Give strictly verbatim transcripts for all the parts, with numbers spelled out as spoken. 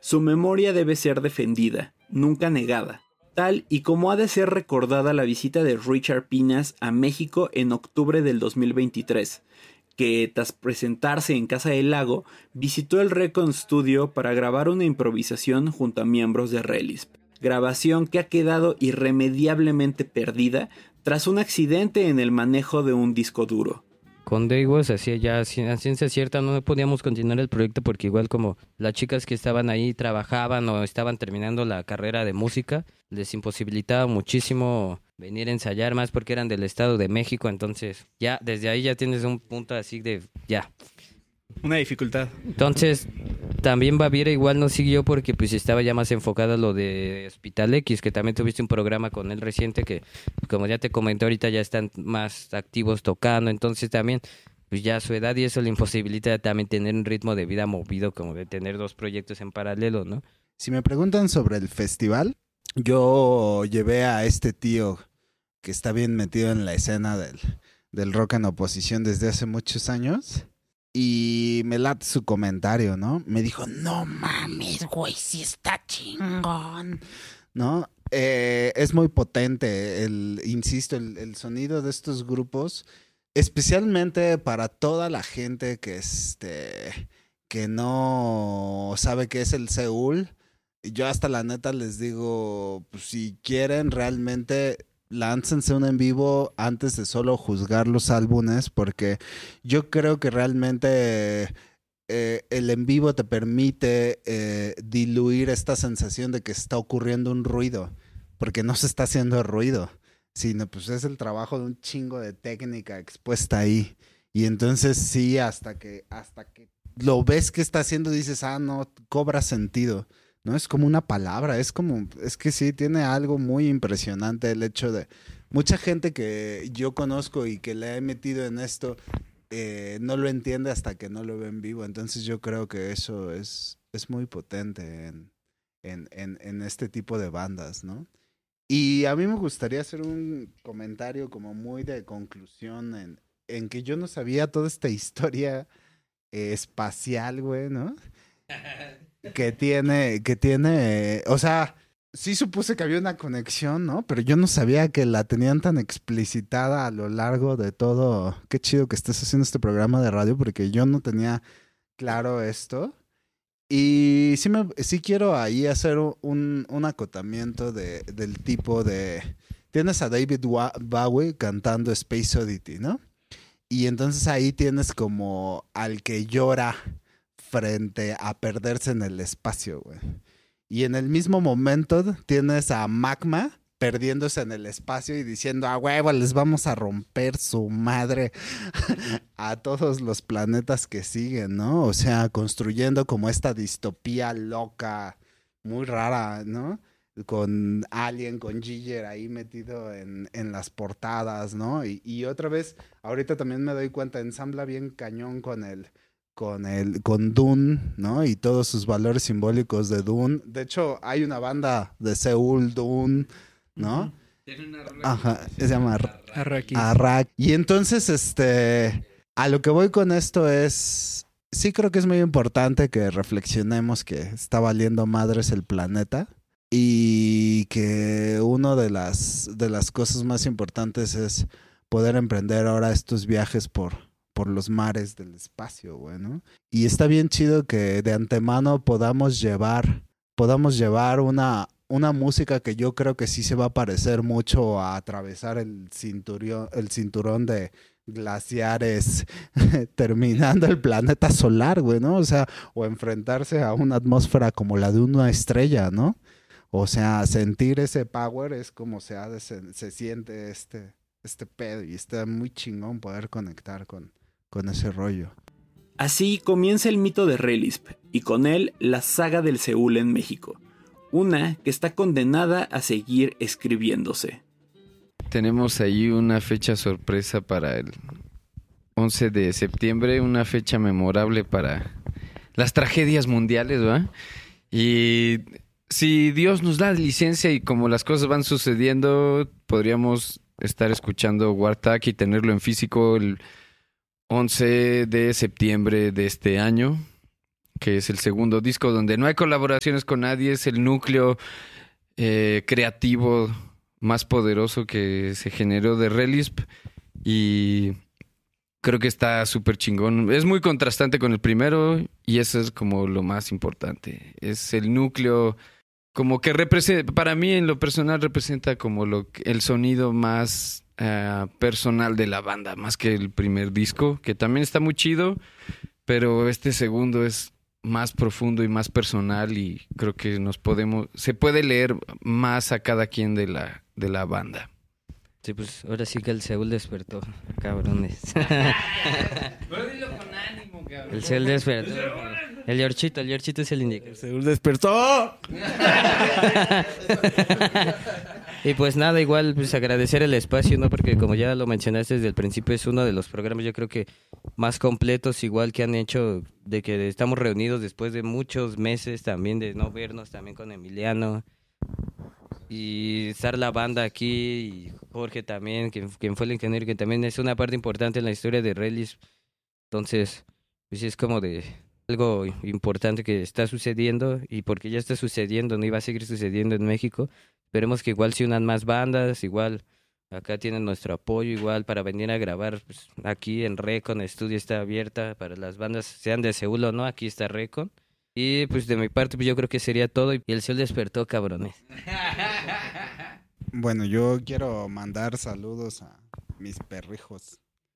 Su memoria debe ser defendida, nunca negada, tal y como ha de ser recordada la visita de Richard Pinas a México en octubre del dos mil veintitrés, que tras presentarse en Casa del Lago, visitó el Recon Studio para grabar una improvisación junto a miembros de Relisp. Grabación que ha quedado irremediablemente perdida tras un accidente en el manejo de un disco duro. Con Daywalls hacía ya a ciencia cierta no podíamos continuar el proyecto porque igual como las chicas que estaban ahí trabajaban o estaban terminando la carrera de música, les imposibilitaba muchísimo venir a ensayar más porque eran del Estado de México, entonces ya desde ahí ya tienes un punto así de ya. Una dificultad. Entonces también Baviera igual no siguió porque pues estaba ya más enfocada a lo de Hospital X, que también tuviste un programa con él reciente que, como ya te comenté ahorita, ya están más activos tocando, entonces también pues ya su edad y eso le imposibilita también tener un ritmo de vida movido como de tener dos proyectos en paralelo, ¿no? Si me preguntan sobre el festival, yo llevé a este tío que está bien metido en la escena del, del rock en oposición desde hace muchos años. Y me late su comentario, ¿no? Me dijo, no mames, güey, sí está chingón, ¿no? Eh, es muy potente, el, insisto, el, el sonido de estos grupos, especialmente para toda la gente que, este, que no sabe qué es el Seúl. Yo hasta la neta les digo, pues, si quieren realmente láncense un en vivo antes de solo juzgar los álbumes, porque yo creo que realmente eh, el en vivo te permite eh, diluir esta sensación de que está ocurriendo un ruido, porque no se está haciendo ruido, sino pues es el trabajo de un chingo de técnica expuesta ahí. Y entonces sí, hasta que, hasta que lo ves que está haciendo, dices, ah, no, cobra sentido. No es como una palabra, es como, es que sí, tiene algo muy impresionante el hecho de mucha gente que yo conozco y que le he metido en esto, eh, no lo entiende hasta que no lo ve en vivo. Entonces yo creo que eso es, es muy potente en, en, en, en este tipo de bandas, ¿no? Y a mí me gustaría hacer un comentario como muy de conclusión en, en que yo no sabía toda esta historia eh, espacial, güey, ¿no? Que tiene, que tiene, o sea, sí supuse que había una conexión, ¿no? Pero yo no sabía que la tenían tan explicitada a lo largo de todo. Qué chido que estés haciendo este programa de radio porque yo no tenía claro esto. Y sí, me, sí quiero ahí hacer un, un acotamiento de, del tipo de... Tienes a David Bowie cantando Space Oddity, ¿no? Y entonces ahí tienes como al que llora frente a perderse en el espacio, güey. Y en el mismo momento tienes a Magma perdiéndose en el espacio y diciendo, a huevo, les vamos a romper su madre a todos los planetas que siguen, ¿no? O sea, construyendo como esta distopía loca, muy rara, ¿no? Con Alien, con Giger ahí metido en, en las portadas, ¿no? Y, y otra vez, ahorita también me doy cuenta, ensambla bien cañón con el... con el con Dune, ¿no? Y todos sus valores simbólicos de Dune. De hecho, hay una banda de Seúl, Dune, ¿no? Uh-huh. Tiene una Ajá, se llama Arrakis. Arrak. Y entonces, este, a lo que voy con esto es, sí creo que es muy importante que reflexionemos que está valiendo madres el planeta y que una de las, de las cosas más importantes es poder emprender ahora estos viajes por por los mares del espacio, güey, ¿no? Y está bien chido que de antemano podamos llevar, podamos llevar una, una música que yo creo que sí se va a parecer mucho a atravesar el cinturón, el cinturón de glaciares terminando el planeta solar, güey, ¿no? O sea, o enfrentarse a una atmósfera como la de una estrella, ¿no? O sea, sentir ese power es como se, ha de, se, se siente este, este pedo y está muy chingón poder conectar con con ese rollo. Así comienza el mito de Relisp, y con él la saga del Seúl en México, una que está condenada a seguir escribiéndose. Tenemos ahí una fecha sorpresa para el once de septiembre, una fecha memorable para las tragedias mundiales, ¿va? Y si Dios nos da licencia y como las cosas van sucediendo, podríamos estar escuchando Wartag y tenerlo en físico el once de septiembre de este año, que es el segundo disco, donde no hay colaboraciones con nadie, es el núcleo eh, creativo más poderoso que se generó de Relisp y creo que está súper chingón. Es muy contrastante con el primero y eso es como lo más importante. Es el núcleo como que representa, para mí en lo personal representa como lo el sonido más uh, personal de la banda, más que el primer disco, que también está muy chido, pero este segundo es más profundo y más personal y creo que nos podemos, se puede leer más a cada quien de la, de la banda. Sí, pues ahora sí que el Seúl despertó, cabrones. Pero dilo con ánimo, cabrón. El Seúl despertó. El Yorchito, el Yorchito es el indicador. Seúl despertó. Y pues nada, igual pues agradecer el espacio, ¿no? Porque como ya lo mencionaste desde el principio, es uno de los programas yo creo que más completos igual que han hecho, de que estamos reunidos después de muchos meses también de no vernos, también con Emiliano. Y estar la banda aquí, y Jorge también, quien, quien fue el ingeniero, que también es una parte importante en la historia de Relis. Entonces, pues es como de algo importante que está sucediendo, y porque ya está sucediendo, no iba a seguir sucediendo en México. Esperemos que igual se unan más bandas, igual acá tienen nuestro apoyo, igual para venir a grabar pues, aquí en Recon, el estudio está abierta para las bandas, sean de Seúl o no, aquí está Recon. Y pues de mi parte pues yo creo que sería todo y el sol despertó, cabrones. Bueno, yo quiero mandar saludos a mis perrijos.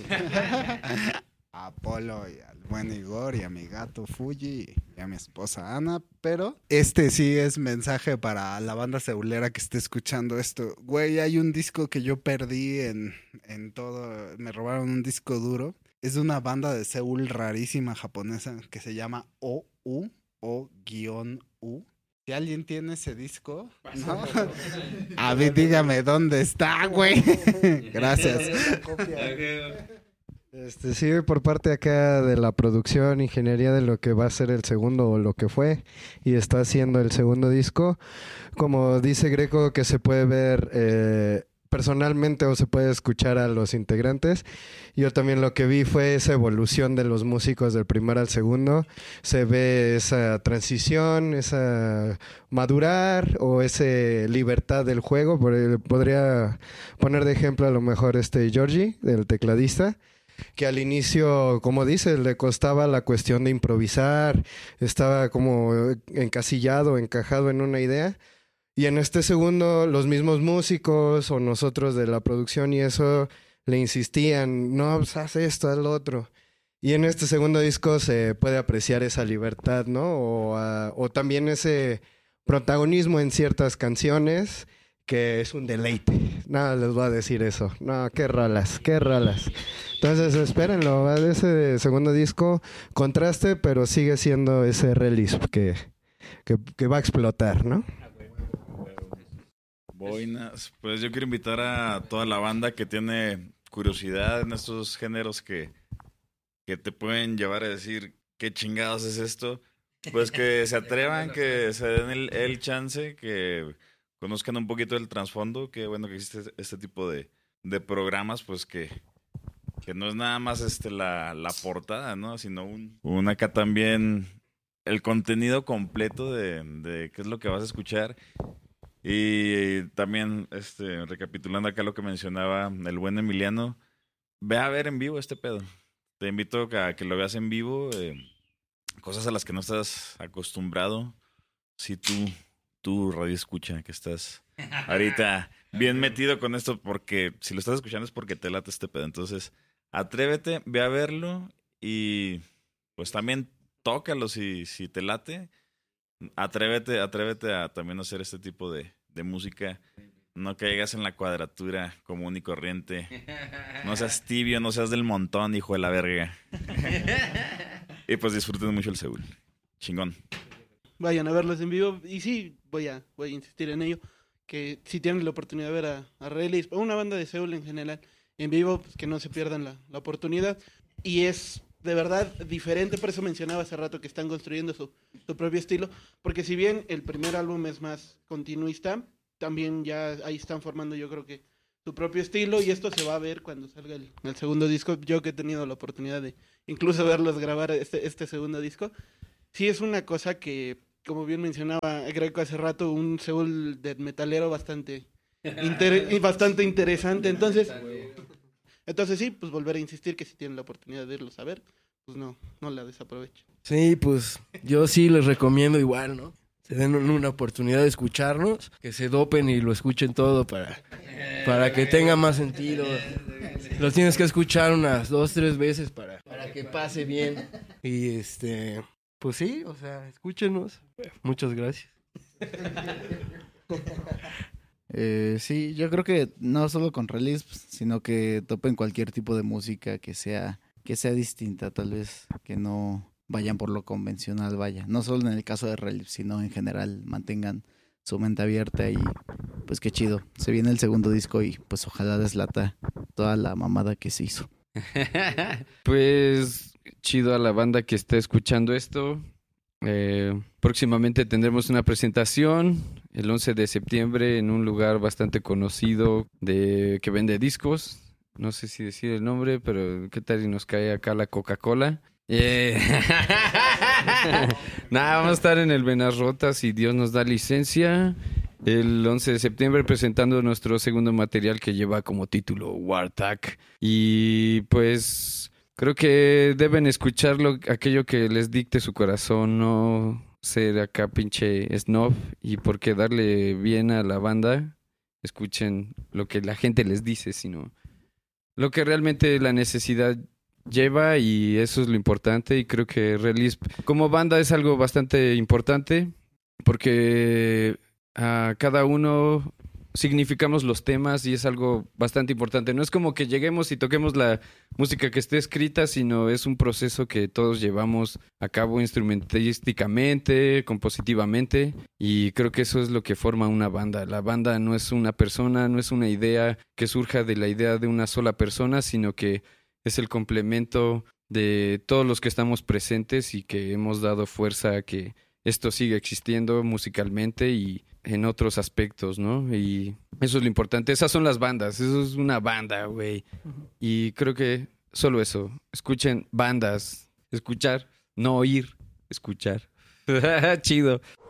A Apolo y al buen Igor y a mi gato Fuji y a mi esposa Ana, pero este sí es mensaje para la banda seulera que esté escuchando esto. Güey, hay un disco que yo perdí en, en todo, me robaron un disco duro. Es de una banda de Seúl rarísima japonesa que se llama O U O-U. Si alguien tiene ese disco, ¿no? A ver, dígame dónde está, güey. Gracias. Este, sí, por parte acá de la producción, ingeniería de lo que va a ser el segundo o lo que fue y está haciendo el segundo disco. Como dice Greco, que se puede ver eh, personalmente o se puede escuchar a los integrantes. Yo también lo que vi fue esa evolución de los músicos del primero al segundo. Se ve esa transición, esa madurar o esa libertad del juego. Podría poner de ejemplo a lo mejor este Georgie, el tecladista, que al inicio, como dices, le costaba la cuestión de improvisar, estaba como encasillado, encajado en una idea. Y en este segundo, los mismos músicos o nosotros de la producción y eso le insistían, no, pues haz esto, haz lo otro. Y en este segundo disco se puede apreciar esa libertad, ¿no? O, uh, o también ese protagonismo en ciertas canciones que es un deleite. Nada, les voy a decir eso. No, qué rolas, qué rolas. Entonces, espérenlo, ¿vale? Ese segundo disco, contraste, pero sigue siendo ese release que, que, que va a explotar, ¿no? Boinas, pues yo quiero invitar a toda la banda que tiene curiosidad en estos géneros que, que te pueden llevar a decir qué chingados es esto, pues que se atrevan, que se den el, el chance, que conozcan un poquito del trasfondo, que bueno que existe este tipo de, de programas, pues que, que no es nada más este la, la portada, ¿no? Sino un, un acá también el contenido completo de, de qué es lo que vas a escuchar. Y también, este, recapitulando acá lo que mencionaba el buen Emiliano, ve a ver en vivo este pedo. Te invito a que lo veas en vivo, eh, cosas a las que no estás acostumbrado. Si tú, tú radio escucha, que estás ahorita bien metido con esto, porque si lo estás escuchando es porque te late este pedo. Entonces, atrévete, ve a verlo y pues también tócalo si, si te late. Atrévete, atrévete a también hacer este tipo de, de música. No caigas en la cuadratura común y corriente. No seas tibio, no seas del montón, hijo de la verga. Y pues disfruten mucho el Seúl. Chingón. Vayan a verlos en vivo. Y sí, voy a, voy a insistir en ello. Que si tienen la oportunidad de ver a, a Relis, o una banda de Seúl en general, en vivo, pues que no se pierdan la, la oportunidad. Y es de verdad diferente, por eso mencionaba hace rato que están construyendo su, su propio estilo, porque si bien el primer álbum es más continuista, también ya ahí están formando yo creo que su propio estilo y esto se va a ver cuando salga el, el segundo disco. Yo que he tenido la oportunidad de incluso verlos grabar este, este segundo disco, sí es una cosa que, como bien mencionaba Greco hace rato, un Seúl death metalero bastante, inter- bastante interesante. Entonces, entonces sí, pues volver a insistir que si tienen la oportunidad de irlos a ver, pues no, no la desaprovechen. Sí, pues yo sí les recomiendo igual, ¿no? Se den una oportunidad de escucharnos, que se dopen y lo escuchen todo para, para que tenga más sentido. Lo tienes que escuchar unas dos, tres veces para, para que pase bien. Y este, pues sí, o sea, escúchenos. Muchas gracias. Eh, sí, yo creo que no solo con Release, sino que topen cualquier tipo de música que sea, que sea distinta, tal vez que no vayan por lo convencional, vaya. No solo en el caso de Relief, sino en general, mantengan su mente abierta y pues qué chido. Se viene el segundo disco y pues ojalá deslata toda la mamada que se hizo. Pues chido a la banda que esté escuchando esto. Eh, próximamente tendremos una presentación el once de septiembre en un lugar bastante conocido de que vende discos. No sé si decir el nombre, pero qué tal si nos cae acá la Coca-Cola. Eh. Nada, vamos a estar en el Venas Rotas si Dios nos da licencia el once de septiembre presentando nuestro segundo material que lleva como título Wartag. Y pues creo que deben escucharlo, aquello que les dicte su corazón, no ser acá pinche snob, y por qué darle bien a la banda, escuchen lo que la gente les dice, sino lo que realmente la necesidad lleva, y eso es lo importante. Y creo que Release como banda es algo bastante importante porque a cada uno significamos los temas y es algo bastante importante. No es como que lleguemos y toquemos la música que esté escrita, sino es un proceso que todos llevamos a cabo instrumentísticamente, compositivamente, y creo que eso es lo que forma una banda. La banda no es una persona, no es una idea que surja de la idea de una sola persona, sino que es el complemento de todos los que estamos presentes y que hemos dado fuerza a que esto siga existiendo musicalmente y en otros aspectos, ¿no? Y eso es lo importante. Esas son las bandas. Eso es una banda, güey. Y creo que solo eso. Escuchen bandas. Escuchar, no oír. Escuchar. Chido.